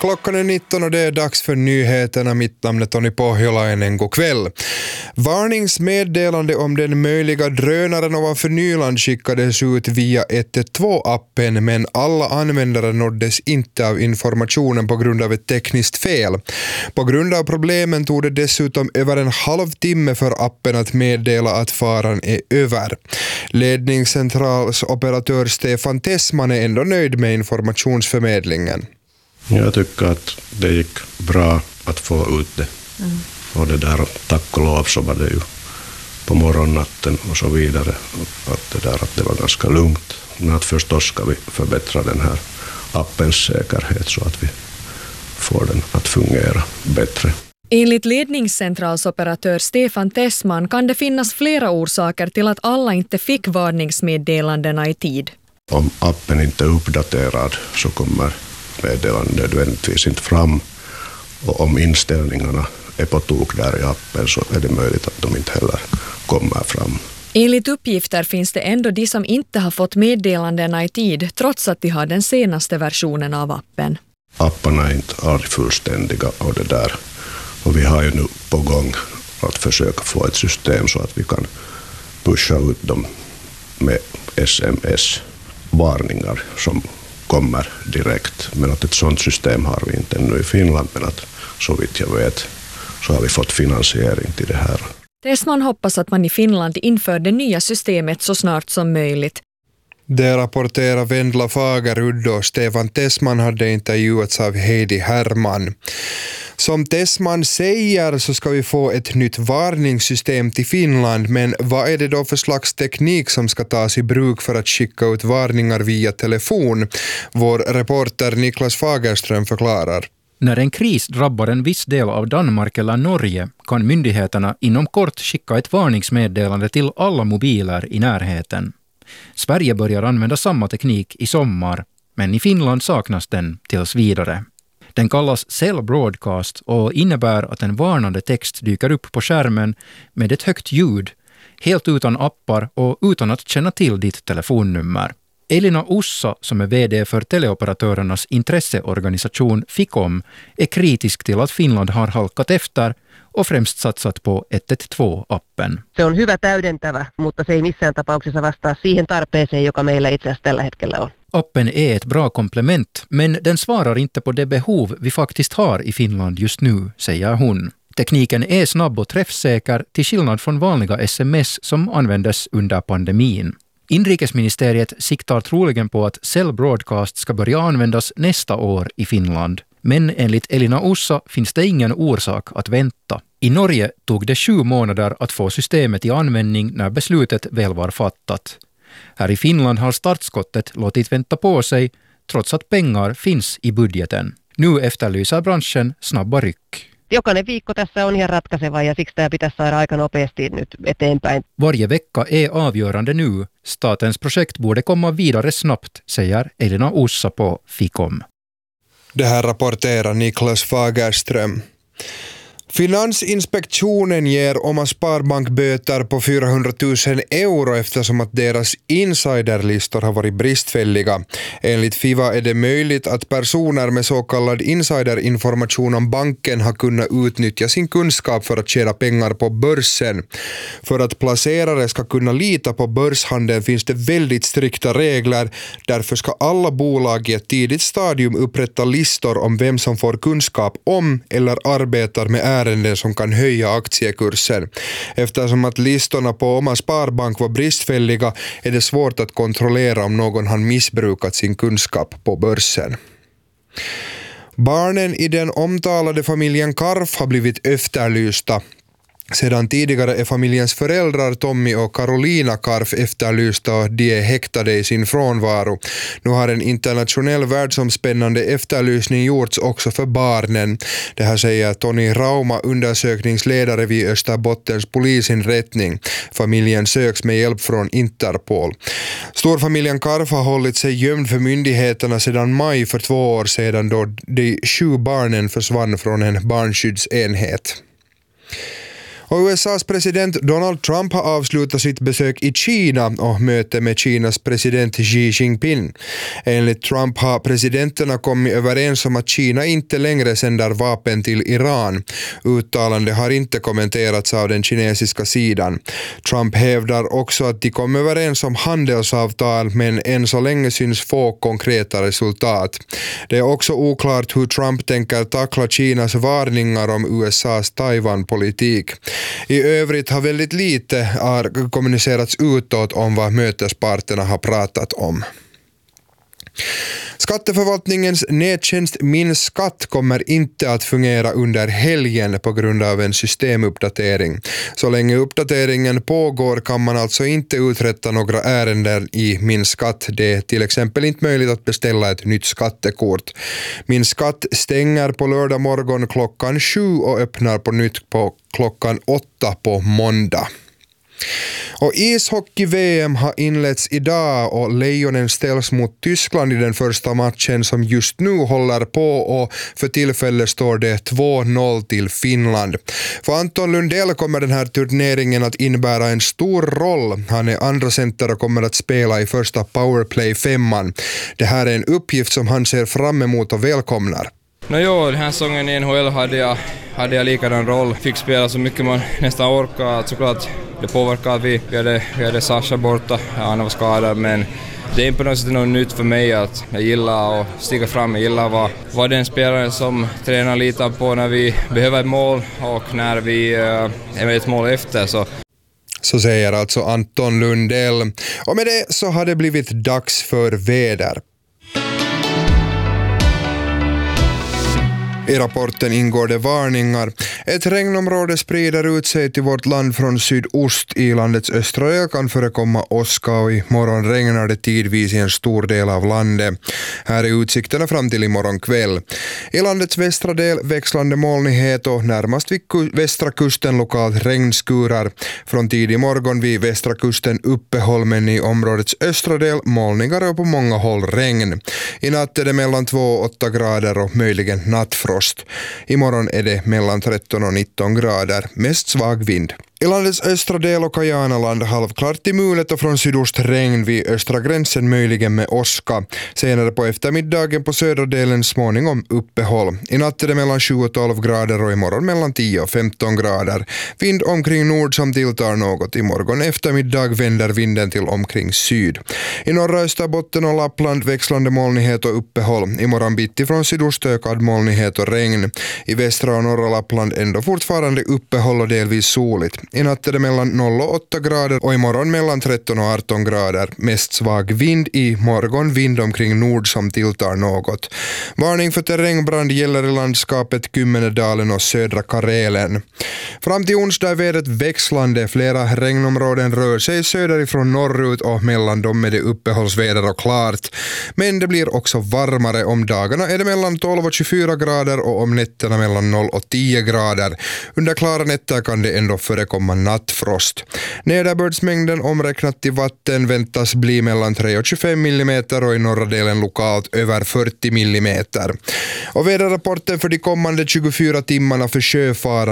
Klockan är 19 och det är dags för nyheterna. Mitt namn är Tony Pohjolainen. God kväll. Varningsmeddelande om den möjliga drönaren ovanför Nyland skickades ut via 112-appen, men alla användare nåddes inte av informationen på grund av ett tekniskt fel. På grund av problemen tog det dessutom över en halvtimme för appen att meddela att faran är över. Ledningscentralsoperatör Stefan Tessman är ändå nöjd med informationsförmedlingen. Jag tycker att det gick bra att få ut det. Och det där, tack och lov, så var det ju på morgonnatten och så vidare. Att det var ganska lugnt. Men att förstås ska vi förbättra den här appens säkerhet så att vi får den att fungera bättre. Enligt ledningscentralsoperatör Stefan Tessman kan det finnas flera orsaker till att alla inte fick varningsmeddelandena i tid. Om appen inte är uppdaterad så kommer meddelanden nödvändigtvis inte fram, och om inställningarna är på tok där i appen så är det möjligt att de inte heller kommer fram. Enligt uppgifter finns det ändå de som inte har fått meddelandena i tid trots att de har den senaste versionen av appen. Apparna är inte aldrig fullständiga och det där, och vi har ju nu på gång att försöka få ett system så att vi kan pusha ut dem med SMS-varningar som kommer direkt, men att ett sådant system har vi inte ännu i Finland, men att så vitt jag vet så har vi fått finansiering till det här. Tessman hoppas att man i Finland inför det nya systemet så snart som möjligt. Det rapporterar Vendla Fagerud och Stefan Tessman hade intervjuats av Heidi Herman. Som Tessman säger så ska vi få ett nytt varningssystem till Finland, men vad är det då för slags teknik som ska tas i bruk för att skicka ut varningar via telefon? Vår reporter Niklas Fagerström förklarar. När en kris drabbar en viss del av Danmark eller Norge kan myndigheterna inom kort skicka ett varningsmeddelande till alla mobiler i närheten. Sverige börjar använda samma teknik i sommar, men i Finland saknas den tills vidare. Den kallas Cell Broadcast och innebär att en varnande text dyker upp på skärmen med ett högt ljud, helt utan appar och utan att känna till ditt telefonnummer. Elina Ussa, som är vd för teleoperatörernas intresseorganisation Ficom, är kritisk till att Finland har halkat efter och främst satsat på 112-appen. Se on hyvä täydentävä, mutta se ei missään tapauksessa vastaa siihen tarpeeseen, joka meillä itse asiassa tällä hetkellä on. Appen är ett bra komplement, men den svarar inte på det behov vi faktiskt har i Finland just nu, säger hon. Tekniken är snabb och träffsäker till skillnad från vanliga sms som användes under pandemin. Inrikesministeriet siktar troligen på att Cell Broadcast ska börja användas nästa år i Finland. Men enligt Elina Ussa finns det ingen orsak att vänta. I Norge tog det 7 månader att få systemet i användning när beslutet väl var fattat. Här i Finland har startskottet låtit vänta på sig trots att pengar finns i budgeten. Nu efterlyser branschen snabba ryck. Jokainen viikko tässä on ihan ratkaiseva ja siksi tämä pitäisi saada aika nopeasti nyt eteenpäin. Varje vecka är avgörande nu. Statens projekt borde komma vidare snabbt, säger Elina Ussa på Ficom. Det här rapporterar Niklas Fagerström. Finansinspektionen ger Oma Sparbank böter på 400 000 euro eftersom att deras insiderlistor har varit bristfälliga. Enligt FIVA är det möjligt att personer med så kallad insiderinformation om banken har kunnat utnyttja sin kunskap för att tjäna pengar på börsen. För att placerare ska kunna lita på börshandeln finns det väldigt strikta regler. Därför ska alla bolag i ett tidigt stadium upprätta listor om vem som får kunskap om eller arbetar med ärenden som kan höja aktiekursen. Eftersom att listorna på Oma Sparbank var bristfälliga är det svårt att kontrollera om någon har missbrukat sin kunskap på börsen. Barnen i den omtalade familjen Karf har blivit efterlysta. Sedan tidigare är familjens föräldrar Tommy och Carolina Karf efterlysta och de är häktade i sin frånvaro. Nu har en internationell världsomspännande efterlysning gjorts också för barnen. Det här säger Tony Rauma, undersökningsledare vid Österbottens polisinrättning. Familjen söks med hjälp från Interpol. Storfamiljen Karf har hållit sig gömd för myndigheterna sedan maj för 2 år sedan då de 7 barnen försvann från en barnskyddsenhet. Och USAs president Donald Trump har avslutat sitt besök i Kina och möte med Kinas president Xi Jinping. Enligt Trump har presidenterna kommit överens om att Kina inte längre sänder vapen till Iran. Uttalande har inte kommenterats av den kinesiska sidan. Trump hävdar också att de kom överens om handelsavtal men än så länge syns få konkreta resultat. Det är också oklart hur Trump tänker tackla Kinas varningar om USAs Taiwan-politik. I övrigt har väldigt lite kommunicerats utåt om vad mötesparterna har pratat om. Skatteförvaltningens nättjänst Min skatt kommer inte att fungera under helgen på grund av en systemuppdatering. Så länge uppdateringen pågår kan man alltså inte uträtta några ärenden i Min skatt. Det är till exempel inte möjligt att beställa ett nytt skattekort. Min skatt stänger på lördag morgon klockan 7 och öppnar på nytt på klockan 8 på måndag. Och ishockey-VM har inletts idag och Lejonen ställs mot Tyskland i den första matchen som just nu håller på och för tillfället står det 2-0 till Finland. För Anton Lundell kommer den här turneringen att innebära en stor roll. Han är andra center och kommer att spela i första powerplay-5. Det här är en uppgift som han ser fram emot och välkomnar. Den här säsongen i NHL hade jag likadan roll. Fick spela så mycket man nästan orkar. Såklart det påverkar att vi hade Sasha borta. Han var skadad, men det är inte på något sätt något nytt för mig att jag gillar att stiga fram. Jag gillar vad den spelaren som tränar litar på när vi behöver ett mål och när vi är ett mål efter. Så säger alltså Anton Lundell. Och med det så har det blivit dags för väder. I rapporten ingår det varningar. Ett regnområde sprider ut sig till vårt land från sydost. I landets östra del kan förekomma åska och i morgon regnar det tidvis i en stor del av landet. Här är utsikterna fram till imorgon kväll. I landets västra del växlande molnighet och närmast vid västra kusten lokalt regnskurar. Från tidig morgon vid västra kusten uppehåll, men i områdets östra del molningar och på många håll regn. I natt är det mellan 2 och 8 grader och möjligen nattfrost. Imorgon är det mellan 13 och 19 grader, mest svag vind. I landets östra del och Kajanaland halvklart till mulet och från sydost regn vid östra gränsen möjligen med åska. Senare på eftermiddagen på södra delen småningom uppehåll. I natt är det mellan 7 och 12 grader och imorgon mellan 10 och 15 grader. Vind omkring nord som tilltar något. Imorgon eftermiddag vänder vinden till omkring syd. I norra Österbotten och Lappland växlande molnighet och uppehåll. Imorgon bitti från sydost ökad molnighet och regn. I västra och norra Lappland ändå fortfarande uppehåll och delvis soligt. I natt är det mellan 0 och 8 grader och imorgon mellan 13 och 18 grader. Mest svag vind, i morgon vind omkring nord som tilltar något. Varning för terrängbrand gäller i landskapet Kymmenedalen och södra Karelen. Fram till onsdag är vädret växlande. Flera regnområden rör sig söderifrån norrut och mellan dem är det uppehållsväder och klart. Men det blir också varmare. Om dagarna är det mellan 12 och 24 grader och om nätterna mellan 0 och 10 grader. Under klara nätter kan det ändå förekomma nattfrost. Nederbördsmängden omräknat till vatten väntas bli mellan 3 och 25 mm och i norra delen lokalt över 40 mm. Och väderrapporten för de kommande 24 timmarna för sjöfarande